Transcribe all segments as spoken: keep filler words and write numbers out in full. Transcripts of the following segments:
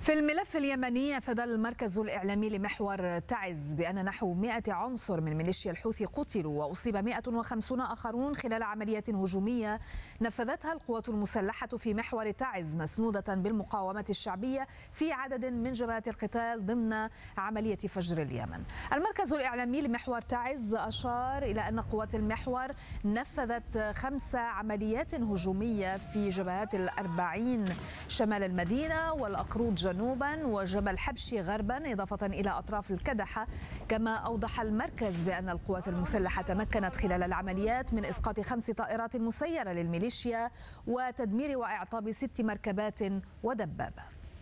في الملف اليمني أفاد المركز الإعلامي لمحور تعز بأن نحو مئة عنصر من ميليشيا الحوثي قتلوا وأصيب مئة وخمسون آخرون خلال عمليات هجومية نفذتها القوات المسلحة في محور تعز مسنودة بالمقاومة الشعبية في عدد من جبهات القتال ضمن عملية فجر اليمن. المركز الإعلامي لمحور تعز أشار إلى أن قوات المحور نفذت خمس عمليات هجومية في جبهات الأربعين شمال المدينة والأقروض جنوبا وجبل حبشي غربا إضافة إلى أطراف الكدحة. كما أوضح المركز بأن القوات المسلحة تمكنت خلال العمليات من إسقاط خمس طائرات مسيرة للميليشيا وتدمير وإعطاب ست مركبات ودبابة.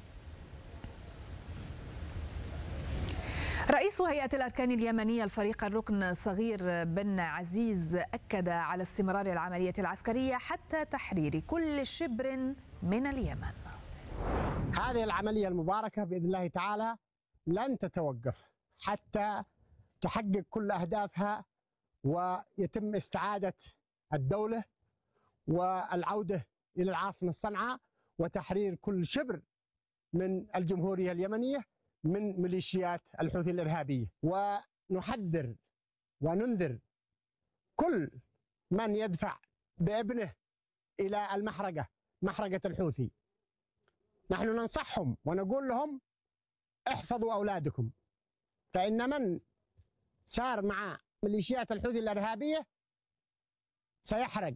رئيس هيئة الأركان اليمنية الفريق الركن صغير بن عزيز أكد على استمرار العملية العسكرية حتى تحرير كل شبر من اليمن. هذه العملية المباركة بإذن الله تعالى لن تتوقف حتى تحقق كل أهدافها ويتم استعادة الدولة والعودة إلى العاصمة صنعاء وتحرير كل شبر من الجمهورية اليمنية من ميليشيات الحوثي الإرهابية. ونحذر وننذر كل من يدفع بابنه إلى المحرقة محرقة الحوثي. نحن ننصحهم ونقول لهم احفظوا أولادكم، فإن من سار مع ميليشيات الحوثي الإرهابية سيحرق.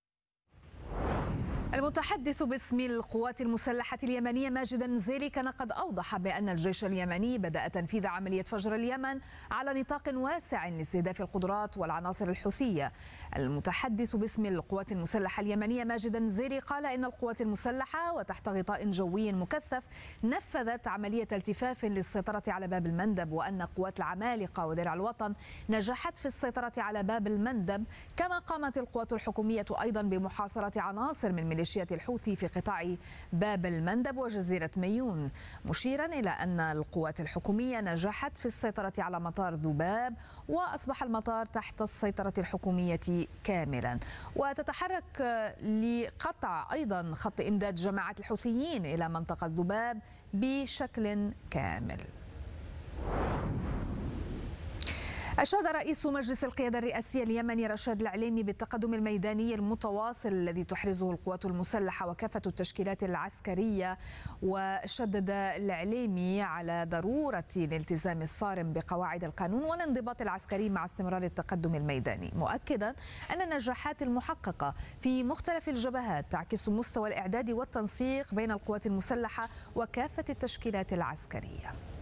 المتحدث باسم القوات المسلحة اليمنية ماجد نزيلي كان قد أوضح بأن الجيش اليمني بدأ تنفيذ عملية فجر اليمن على نطاق واسع لاستهداف القدرات والعناصر الحوثية. المتحدث باسم القوات المسلحة اليمنية ماجد نزيلي قال إن القوات المسلحة وتحت غطاء جوي مكثف نفذت عملية التفاف للسيطرة على باب المندب، وأن قوات العمالقة ودرع الوطن نجحت في السيطرة على باب المندب. كما قامت القوات الحكومية أيضا بمحاصرة عناصر من ميليشيات الحوثي في قطاع باب المندب وجزيرة ميون، مشيرا إلى أن القوات الحكومية نجحت في السيطرة على مطار ذباب وأصبح المطار تحت السيطرة الحكومية كاملا. وتتحرك لقطع أيضا خط إمداد جماعة الحوثيين إلى منطقة ذباب بشكل كامل. أشاد رئيس مجلس القيادة الرئاسية اليمني رشاد العليمي بالتقدم الميداني المتواصل الذي تحرزه القوات المسلحة وكافة التشكيلات العسكرية. وشدد العليمي على ضرورة الالتزام الصارم بقواعد القانون والانضباط العسكري مع استمرار التقدم الميداني، مؤكدا أن النجاحات المحققة في مختلف الجبهات تعكس مستوى الإعداد والتنسيق بين القوات المسلحة وكافة التشكيلات العسكرية.